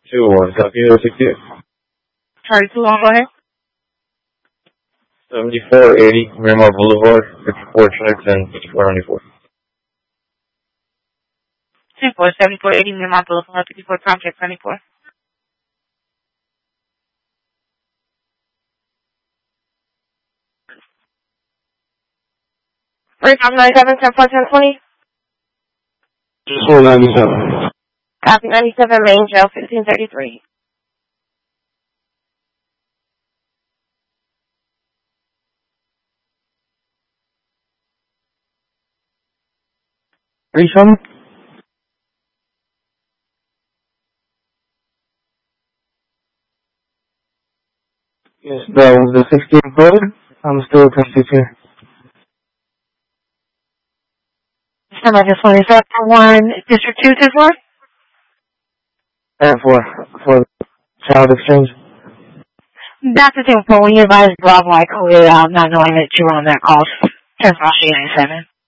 2-1, copy 068. Sorry, too long, go ahead. 7480 Miramar Boulevard, 54 10, 5494. 7480 Miramar Boulevard, 54 Contract 94. Wait, 97, 10, 1020. Just 497. Copy 97, Main Jail, 1533. Refund? Yes, the 16th code. I'm still attempting to. Somebody just wanted to for 1, District 2 to 4? And for child exchange. That's the thing, but when you advise Bravo, I called it out, not knowing that you were on that call. 10-97.